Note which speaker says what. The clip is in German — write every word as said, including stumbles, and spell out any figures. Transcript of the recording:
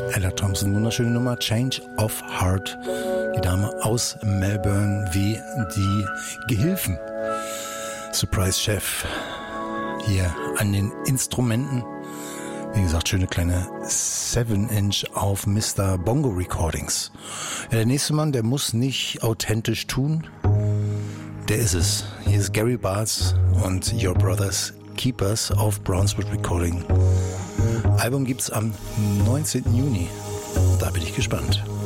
Speaker 1: Ella Thompson, wunderschöne Nummer, Change of Heart. Die Dame aus Melbourne wie die Gehilfen. Surprise Chef hier an den Instrumenten. Wie gesagt, schöne kleine seven inch auf Mister Bongo Recordings. Ja, der nächste Mann, der muss nicht authentisch tun. Der ist es. Hier ist Gary Bartz und Your Brothers Keepers auf Brownswood Recording. Album gibt's am neunzehnten Juni. Da bin ich gespannt.